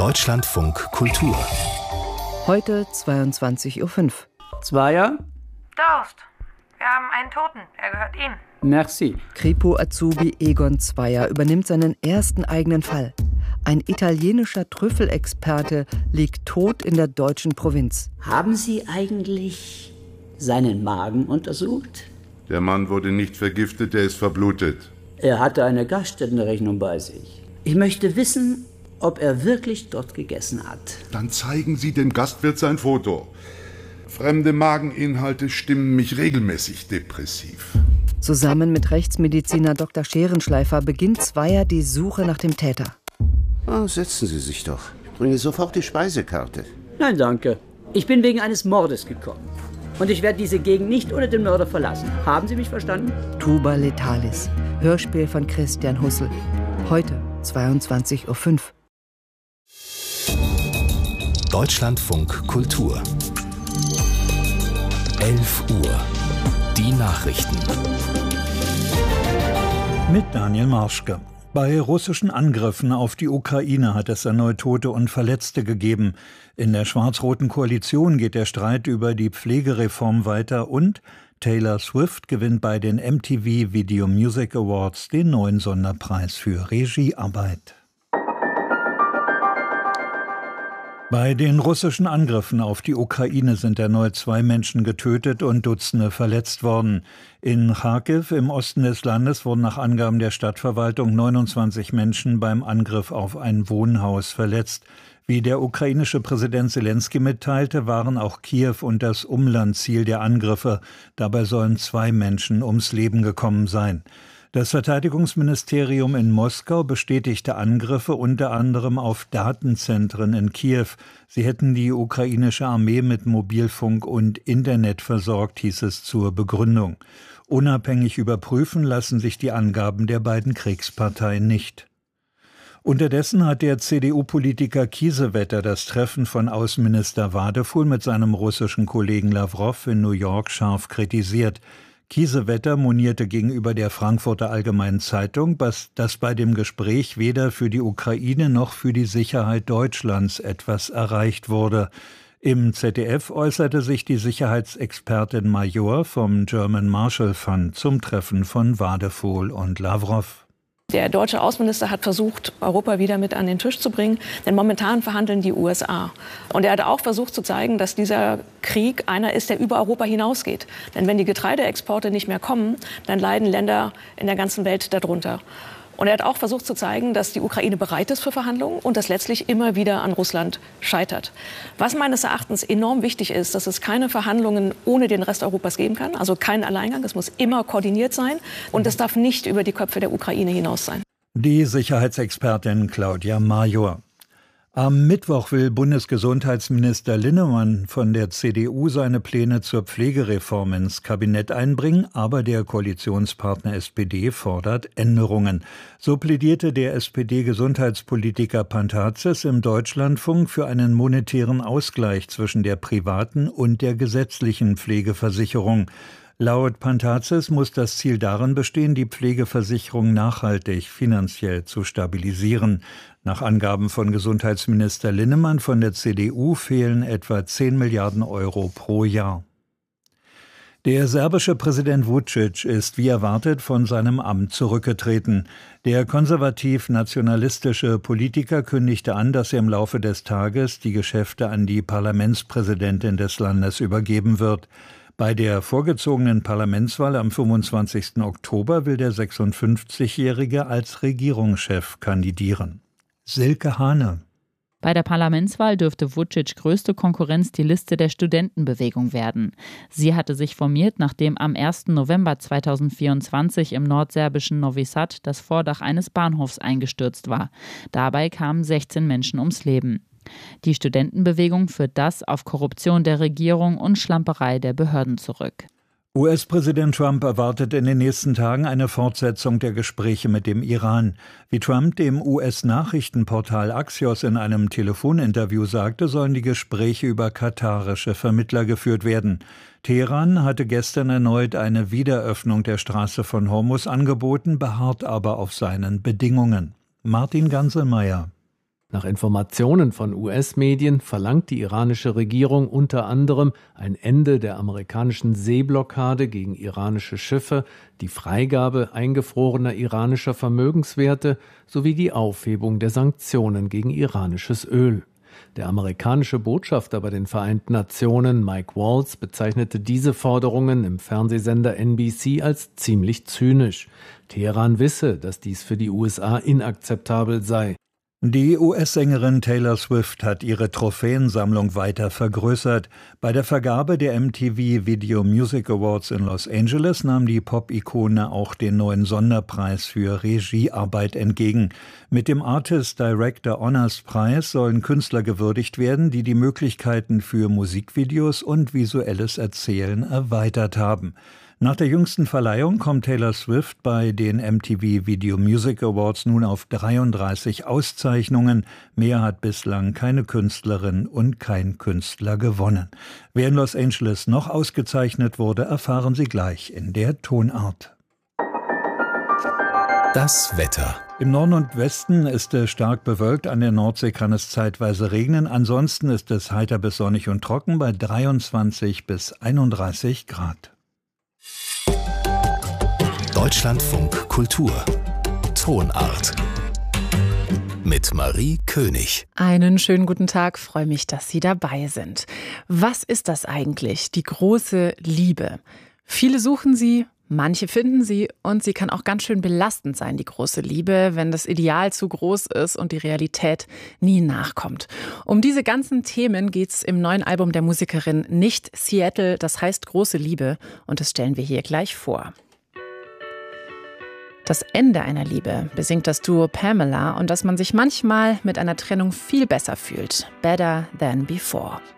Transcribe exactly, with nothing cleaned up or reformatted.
Deutschlandfunk Kultur. Heute zweiundzwanzig Uhr fünf. Zweier? Durst. Wir haben einen Toten. Er gehört Ihnen. Merci. Kripo-Azubi Egon Zweier übernimmt seinen ersten eigenen Fall. Ein italienischer Trüffelexperte liegt tot in der deutschen Provinz. Haben Sie eigentlich seinen Magen untersucht? Der Mann wurde nicht vergiftet, er ist verblutet. Er hatte eine Gaststättenrechnung bei sich. Ich möchte wissen, ob er wirklich dort gegessen hat. Dann zeigen Sie dem Gastwirt sein Foto. Fremde Mageninhalte stimmen mich regelmäßig depressiv. Zusammen mit Rechtsmediziner Doktor Scherenschleifer beginnt Zweier die Suche nach dem Täter. Oh, setzen Sie sich doch. Ich bringe sofort die Speisekarte. Nein, danke. Ich bin wegen eines Mordes gekommen. Und ich werde diese Gegend nicht ohne den Mörder verlassen. Haben Sie mich verstanden? Tuba Letalis. Hörspiel von Christian Hussel. Heute zweiundzwanzig Uhr fünf. Deutschlandfunk Kultur. elf Uhr. Die Nachrichten. Mit Daniel Marschke. Bei russischen Angriffen auf die Ukraine hat es erneut Tote und Verletzte gegeben. In der schwarz-roten Koalition geht der Streit über die Pflegereform weiter und Taylor Swift gewinnt bei den M T V Video Music Awards den neuen Sonderpreis für Regiearbeit. Bei den russischen Angriffen auf die Ukraine sind erneut zwei Menschen getötet und Dutzende verletzt worden. In Charkiw im Osten des Landes wurden nach Angaben der Stadtverwaltung neunundzwanzig Menschen beim Angriff auf ein Wohnhaus verletzt. Wie der ukrainische Präsident Selenskyj mitteilte, waren auch Kiew und das Umland Ziel der Angriffe. Dabei sollen zwei Menschen ums Leben gekommen sein. Das Verteidigungsministerium in Moskau bestätigte Angriffe unter anderem auf Datenzentren in Kiew. Sie hätten die ukrainische Armee mit Mobilfunk und Internet versorgt, hieß es zur Begründung. Unabhängig überprüfen lassen sich die Angaben der beiden Kriegsparteien nicht. Unterdessen hat der C D U-Politiker Kiesewetter das Treffen von Außenminister Wadefuhl mit seinem russischen Kollegen Lawrow in New York scharf kritisiert. Kiesewetter monierte gegenüber der Frankfurter Allgemeinen Zeitung, dass bei dem Gespräch weder für die Ukraine noch für die Sicherheit Deutschlands etwas erreicht wurde. Im Z D F äußerte sich die Sicherheitsexpertin Major vom German Marshall Fund zum Treffen von Wadefuhl und Lawrow. Der deutsche Außenminister hat versucht, Europa wieder mit an den Tisch zu bringen, denn momentan verhandeln die U S A. Und er hat auch versucht zu zeigen, dass dieser Krieg einer ist, der über Europa hinausgeht. Denn wenn die Getreideexporte nicht mehr kommen, dann leiden Länder in der ganzen Welt darunter. Und er hat auch versucht zu zeigen, dass die Ukraine bereit ist für Verhandlungen und dass letztlich immer wieder an Russland scheitert. Was meines Erachtens enorm wichtig ist, dass es keine Verhandlungen ohne den Rest Europas geben kann, also kein Alleingang. Es muss immer koordiniert sein und es darf nicht über die Köpfe der Ukraine hinaus sein. Die Sicherheitsexpertin Claudia Major. Am Mittwoch will Bundesgesundheitsminister Linnemann von der C D U seine Pläne zur Pflegereform ins Kabinett einbringen, aber der Koalitionspartner S P D fordert Änderungen. So plädierte der S P D-Gesundheitspolitiker Pantazis im Deutschlandfunk für einen monetären Ausgleich zwischen der privaten und der gesetzlichen Pflegeversicherung. Laut Pantazis muss das Ziel darin bestehen, die Pflegeversicherung nachhaltig finanziell zu stabilisieren. Nach Angaben von Gesundheitsminister Linnemann von der C D U fehlen etwa zehn Milliarden Euro pro Jahr. Der serbische Präsident Vučić ist wie erwartet von seinem Amt zurückgetreten. Der konservativ-nationalistische Politiker kündigte an, dass er im Laufe des Tages die Geschäfte an die Parlamentspräsidentin des Landes übergeben wird. Bei der vorgezogenen Parlamentswahl am fünfundzwanzigsten Oktober will der sechsundfünfzigjährige als Regierungschef kandidieren. Silke Hane. Bei der Parlamentswahl dürfte Vučić größte Konkurrenz die Liste der Studentenbewegung werden. Sie hatte sich formiert, nachdem am ersten November zweitausendvierundzwanzig im nordserbischen Novi Sad das Vordach eines Bahnhofs eingestürzt war. Dabei kamen sechzehn Menschen ums Leben. Die Studentenbewegung führt das auf Korruption der Regierung und Schlamperei der Behörden zurück. U S-Präsident Trump erwartet in den nächsten Tagen eine Fortsetzung der Gespräche mit dem Iran. Wie Trump dem U S-Nachrichtenportal Axios in einem Telefoninterview sagte, sollen die Gespräche über katarische Vermittler geführt werden. Teheran hatte gestern erneut eine Wiederöffnung der Straße von Hormuz angeboten, beharrt aber auf seinen Bedingungen. Martin Ganselmeier. Nach Informationen von U S-Medien verlangt die iranische Regierung unter anderem ein Ende der amerikanischen Seeblockade gegen iranische Schiffe, die Freigabe eingefrorener iranischer Vermögenswerte sowie die Aufhebung der Sanktionen gegen iranisches Öl. Der amerikanische Botschafter bei den Vereinten Nationen, Mike Waltz, bezeichnete diese Forderungen im Fernsehsender N B C als ziemlich zynisch. Teheran wisse, dass dies für die U S A inakzeptabel sei. Die U S-Sängerin Taylor Swift hat ihre Trophäensammlung weiter vergrößert. Bei der Vergabe der M T V Video Music Awards in Los Angeles nahm die Pop-Ikone auch den neuen Sonderpreis für Regiearbeit entgegen. Mit dem Artist Director Honors Preis sollen Künstler gewürdigt werden, die die Möglichkeiten für Musikvideos und visuelles Erzählen erweitert haben. Nach der jüngsten Verleihung kommt Taylor Swift bei den M T V Video Music Awards nun auf dreiunddreißig Auszeichnungen. Mehr hat bislang keine Künstlerin und kein Künstler gewonnen. Wer in Los Angeles noch ausgezeichnet wurde, erfahren Sie gleich in der Tonart. Das Wetter. Im Norden und Westen ist es stark bewölkt, an der Nordsee kann es zeitweise regnen. Ansonsten ist es heiter bis sonnig und trocken bei dreiundzwanzig bis einunddreißig Grad. Deutschlandfunk Kultur. Tonart. Mit Marie König. Einen schönen guten Tag, freue mich, dass Sie dabei sind. Was ist das eigentlich, die große Liebe? Viele suchen sie, manche finden sie und sie kann auch ganz schön belastend sein, die große Liebe, wenn das Ideal zu groß ist und die Realität nie nachkommt. Um diese ganzen Themen geht's im neuen Album der Musikerin Nicht Seattle, das heißt Große Liebe und das stellen wir hier gleich vor. Das Ende einer Liebe besingt das Duo Pamela und dass man sich manchmal mit einer Trennung viel besser fühlt. Better than before.